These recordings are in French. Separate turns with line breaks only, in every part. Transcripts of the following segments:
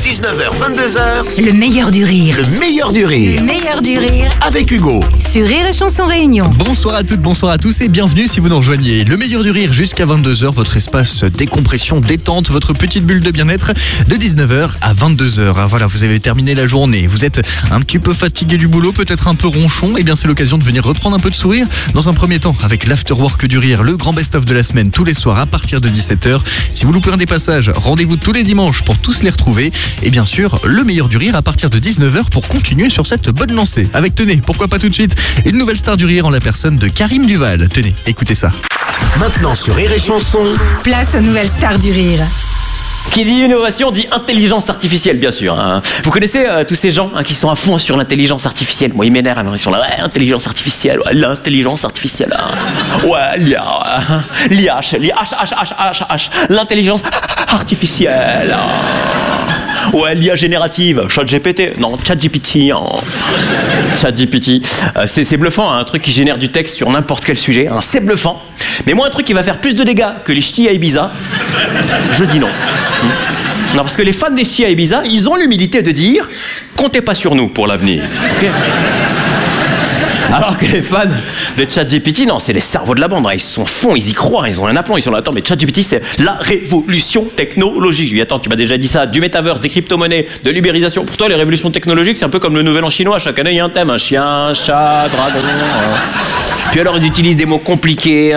19h, 22h,
Le meilleur du rire.
le meilleur du rire.
Le meilleur du rire.
Avec Hugo.
Sur Rire et Chanson Réunion.
Bonsoir à toutes, bonsoir à tous et bienvenue si vous nous rejoignez. Le meilleur du rire jusqu'à 22h, votre espace décompression, détente, votre petite bulle de bien-être de 19h à 22h. Voilà, vous avez terminé la journée, vous êtes un petit peu fatigué du boulot, peut-être un peu ronchon, et bien c'est l'occasion de venir reprendre un peu de sourire. Dans un premier temps, avec l'afterwork du rire, le grand best-of de la semaine tous les soirs à partir de 17h. Si vous loupez un des passages, rendez-vous tous les dimanches pour tous les retrouver. Et bien sûr, le meilleur du rire à partir de 19h pour continuer sur cette bonne lancée. Avec, tenez, pourquoi pas tout de suite, une nouvelle star du rire en la personne de Karim Duval. Tenez, écoutez ça.
Maintenant sur Rire et Chanson,
Place aux nouvelles stars du rire.
Qui dit innovation dit intelligence artificielle, bien sûr. Hein. Vous connaissez tous ces gens qui sont à fond sur l'intelligence artificielle. Moi, ils m'énervent. Ils sont là, ouais, intelligence artificielle, ouais, l'intelligence artificielle. Ouais, l'IH, l'intelligence artificielle. Ouais, l'IA générative, ChatGPT. Non, ChatGPT. ChatGPT. C'est bluffant, hein, un truc qui génère du texte sur n'importe quel sujet. Hein, c'est bluffant. Mais moi, un truc qui va faire plus de dégâts que les ch'tis à Ibiza, je dis non. Non, parce que les fans des ch'tis à Ibiza, ils ont l'humilité de dire « comptez pas sur nous pour l'avenir. Okay » Alors que les fans de ChatGPT, non, c'est les cerveaux de la bande. Hein. Ils sont fonds, ils y croient, ils ont un aplomb, ils sont là. Attends, mais ChatGPT, c'est la révolution technologique. Je lui dis, attends, tu m'as déjà dit ça, du métaverse, des crypto-monnaies, de l'ubérisation. Pour toi, les révolutions technologiques, c'est un peu comme le nouvel an chinois. Chaque année, il y a un thème. Un chien, chat, dragon. Puis alors, ils utilisent des mots compliqués,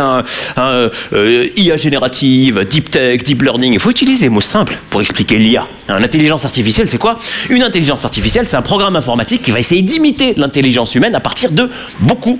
IA générative, deep tech, deep learning. Il faut utiliser des mots simples pour expliquer l'IA. L'intelligence artificielle, c'est quoi? Une intelligence artificielle, c'est un programme informatique qui va essayer d'imiter l'intelligence humaine à partir de beaucoup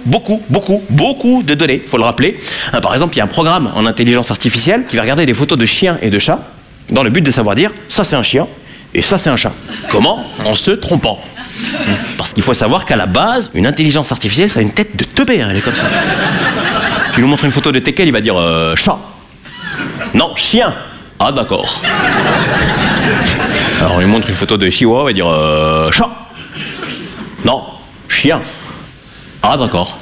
de données, faut le rappeler. Par exemple, il y a un programme en intelligence artificielle qui va regarder des photos de chiens et de chats dans le but de savoir dire ça c'est un chien et ça c'est un chat. Comment? En se trompant. Parce qu'il faut savoir qu'à la base, une intelligence artificielle, ça a une tête de teubé, hein, elle est comme ça. Tu nous montres une photo de teckel, il va dire chat. Non, chien. Ah d'accord. Alors on lui montre une photo de chihuahua, il va dire chat. Non, chien. Ah d'accord.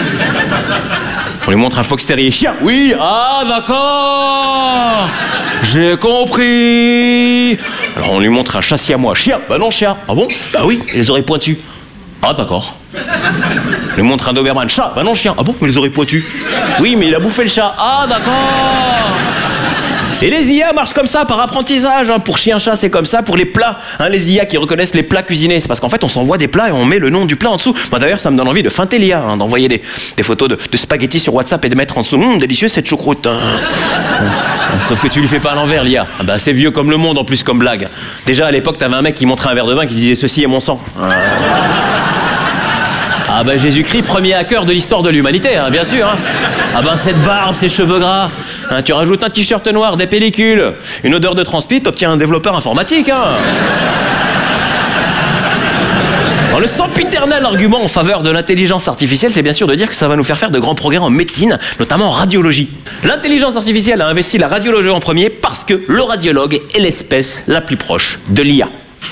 On lui montre un fox terrier chien. Oui, ah d'accord. J'ai compris. Alors on lui montre un chat siamois chien. Bah non chien. Ah bon? Bah oui, les oreilles pointues. Ah d'accord. On lui montre un Doberman chat. Bah non chien. Ah bon, mais les oreilles pointues. Oui, mais il a bouffé le chat. Ah d'accord. Et les IA marchent comme ça, par apprentissage. Hein. Pour chien-chat, c'est comme ça. Pour les plats, hein, les IA qui reconnaissent les plats cuisinés, c'est parce qu'en fait, on s'envoie des plats et on met le nom du plat en dessous. Moi, d'ailleurs, ça me donne envie de feinter l'IA, hein, d'envoyer des photos de spaghettis sur WhatsApp et de mettre en dessous. Délicieux cette choucroute. Hein. Sauf que tu lui fais pas à l'envers, l'IA. Ah bah, c'est vieux comme le monde, en plus, comme blague. Déjà, à l'époque, t'avais un mec qui montrait un verre de vin qui disait « Ceci est mon sang ». Ah bah Jésus-Christ, premier hacker de l'histoire de l'humanité, hein, bien sûr. Hein. Ah bah cette barbe, ces cheveux gras. Hein, tu rajoutes un t-shirt noir, des pellicules, une odeur de transpi, t'obtiens un développeur informatique. Hein. Alors, le sempiternel argument en faveur de l'intelligence artificielle, c'est bien sûr de dire que ça va nous faire de grands progrès en médecine, notamment en radiologie. L'intelligence artificielle a investi la radiologie en premier parce que le radiologue est l'espèce la plus proche de l'IA.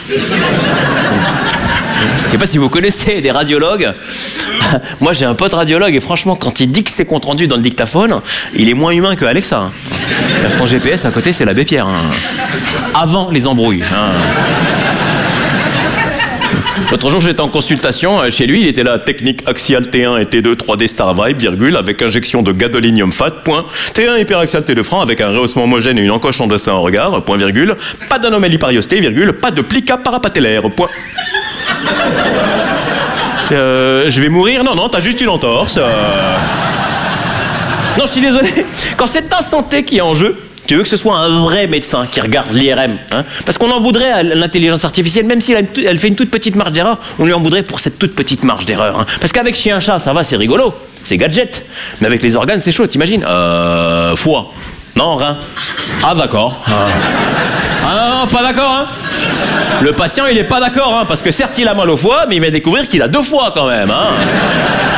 Je sais pas si vous connaissez des radiologues. Moi, j'ai un pote radiologue et franchement, quand il dit que c'est compte rendu dans le dictaphone, il est moins humain que Alexa. Hein. Ton GPS à côté, c'est l'abbé Pierre. Hein. Avant les embrouilles. Hein. L'autre jour, j'étais en consultation chez lui. Il était là, technique axiale T1 et T2 3D Star Vibe, virgule, avec injection de gadolinium fat, point. T1 hyperaxial T2 franc avec un rehaussement homogène et une encoche en dessin en regard, point virgule. Pas d'anomalie pariostée, virgule. Pas de plica parapatellaire, point. Je vais mourir? Non, non, t'as juste une entorse. Non, je suis désolé. Quand c'est ta santé qui est en jeu, tu veux que ce soit un vrai médecin qui regarde l'IRM. Hein, parce qu'on en voudrait à l'intelligence artificielle, même si elle fait une toute petite marge d'erreur, on lui en voudrait pour cette toute petite marge d'erreur. Hein. Parce qu'avec chien-chat, ça va, c'est rigolo, c'est gadget. Mais avec les organes, c'est chaud, t'imagines? Foie. Non, rein. Ah, d'accord. Ah non, pas d'accord, hein. Le patient, il est pas d'accord, hein, parce que certes, il a mal au foie, mais il va découvrir qu'il a 2 foies quand même, hein.